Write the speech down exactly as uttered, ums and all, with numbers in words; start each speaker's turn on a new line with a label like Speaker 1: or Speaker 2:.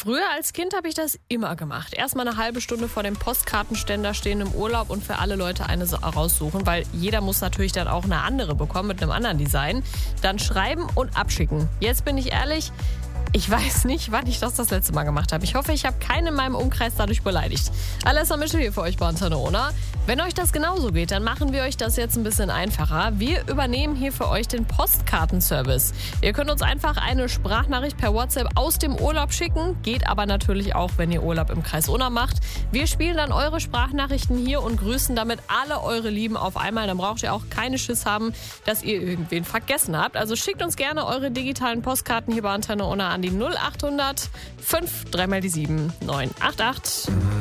Speaker 1: Früher als Kind habe ich das immer gemacht. Erstmal eine halbe Stunde vor dem Postkartenständer stehen im Urlaub und für alle Leute eine so raussuchen, weil jeder muss natürlich dann auch eine andere bekommen mit einem anderen Design. Dann schreiben und abschicken. Jetzt bin ich ehrlich, ich weiß nicht, wann ich das das letzte Mal gemacht habe. Ich hoffe, ich habe keinen in meinem Umkreis dadurch beleidigt. Alessa Mischel hier für euch bei Antenne Ona. Wenn euch das genauso geht, dann machen wir euch das jetzt ein bisschen einfacher. Wir übernehmen hier für euch den Postkartenservice. Ihr könnt uns einfach eine Sprachnachricht per WhatsApp aus dem Urlaub schicken. Geht aber natürlich auch, wenn ihr Urlaub im Kreis Unna macht. Wir spielen dann eure Sprachnachrichten hier und grüßen damit alle eure Lieben auf einmal. Dann braucht ihr auch keine Schiss haben, dass ihr irgendwen vergessen habt. Also schickt uns gerne eure digitalen Postkarten hier bei Antenne Unna an die null acht hundert fünf drei mal die sieben neun acht acht.